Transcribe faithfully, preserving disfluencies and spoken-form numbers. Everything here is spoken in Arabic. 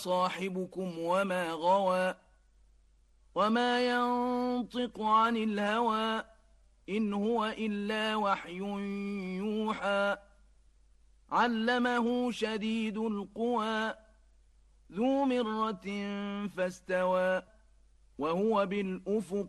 صاحبكم وما غوى وما ينطق عن الهوى إن هو إلا وحي يوحى علمه شديد القوى ذو مرة فاستوى وهو بالأفق